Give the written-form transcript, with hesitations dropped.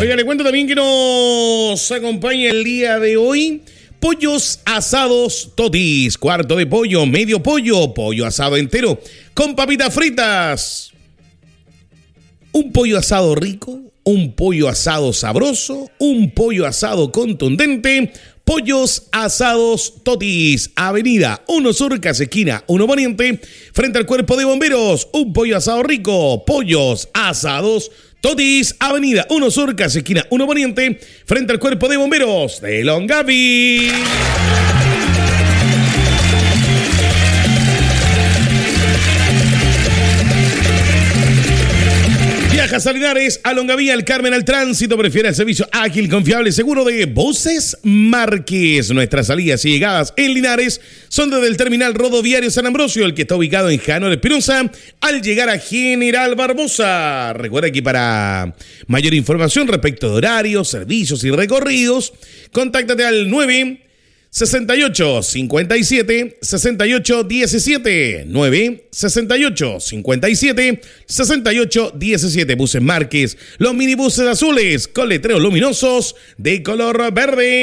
Oiga, le cuento también que nos acompaña el día de hoy pollos asados Totis, cuarto de pollo, medio pollo, pollo asado entero, con papitas fritas. Un pollo asado rico, un pollo asado sabroso, un pollo asado contundente. Pollos asados Totis, Avenida 1 Sur, casi esquina 1 Poniente, frente al Cuerpo de Bomberos. Un pollo asado rico, pollos asados Totis, Avenida 1 Sur, casi esquina 1 Poniente, frente al Cuerpo de Bomberos de Longaví. Viajas a Linares, a Longaví, al Carmen, al Tránsito. Prefiere el servicio ágil, confiable y seguro de Buses Márquez. Nuestras salidas y llegadas en Linares son desde el terminal rodoviario San Ambrosio, el que está ubicado en Janor Espinosa, al llegar a General Barbosa. Recuerda que para mayor información respecto de horarios, servicios y recorridos, contáctate al 968 57 68 17 968 57 68 17. Buses Márquez, los minibuses azules con letreros luminosos de color verde.